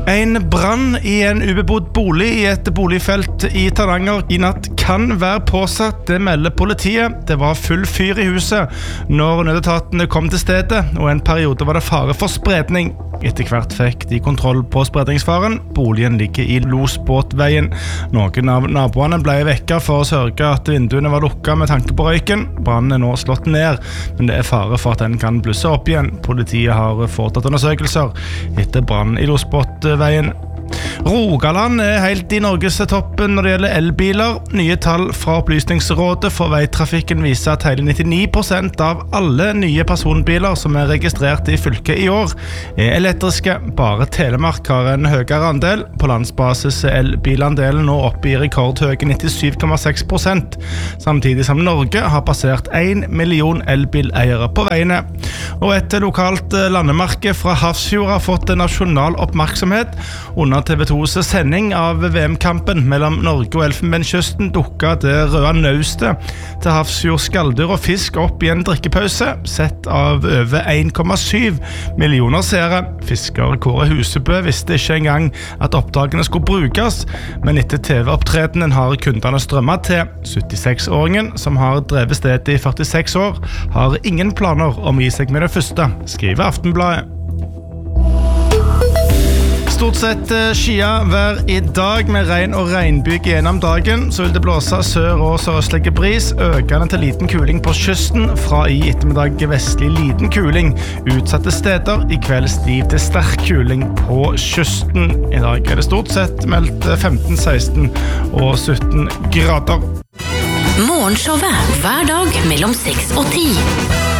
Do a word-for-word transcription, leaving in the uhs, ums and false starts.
En brann i en ubebodd bolig i et boligfelt i Tananger i natt kan være påsatt, det melder politiet. Det var full fyr i huset når nødetatene kom til stedet, og en periode var det fare for spredning. Etter hvert fikk de kontroll på spredningsfaren. Boligen ligger i Losbåtveien. Noen av naboene ble vekket for å sørge at vinduene var lukket med tanke på røyken. Brannen er nå slått ned, men det er fare for at den kan blusse opp igjen. Politiet har foretatt undersøkelser etter brannen i Losbåtveien. Rogaland er helt i Norges toppen når det gjelder elbiler. Nye tall fra Opplysningsrådet for veitrafikken viser at hele nittini prosent av alle nye personbiler som er registrert i fylket i år er elektriske. Bare Telemark har en høyere andel. På landsbasis er elbilandelen nå oppe i rekordhøye nittisju komma seks prosent, samtidig som Norge har passert en million elbileiere på veiene. Og et lokalt landemerke fra Hafrsfjord har fått nasjonal oppmerksomhet. Under T V to's sending av V M-kampen mellom Norge og Elfenbenskysten dukket det røde naustet til Hafrsfjord skalldyr og fisk opp i en drikkepause, sett av over en komma syv millioner seere. Fisker Kåre Husebø visste ikke engang at oppdagene skulle brukes, men etter T V-opptredenen har kundene strømmet til. syttiseks-åringen, som har drevet stedet i førtiseks år, har ingen planer om å gi seg med det første, skriver Aftenbladet. Stort sett skia hver i dag med regn og regnbyg gjennom dagen. Så vil det blåse sør- og sørøstlige bris, økende til liten kuling på kysten. Fra i ettermiddag vestlig liten kuling utsatte steder. I kveld stiv til sterk kuling på kysten. I dag er det stort sett meldt femten, seksten og sytten grader. Morgenshowet hver dag mellom seks og ti.